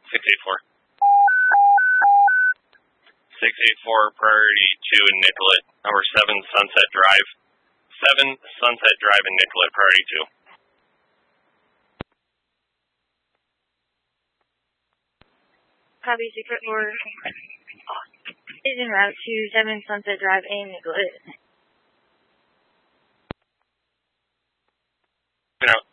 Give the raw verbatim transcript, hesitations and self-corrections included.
six eight four. six eight four, priority two in Nicollet, number seven Sunset Drive. seven Sunset Drive in Nicollet, priority two. Copy six eight four. Is en route to seven Sunset Drive in Nicollet. You know,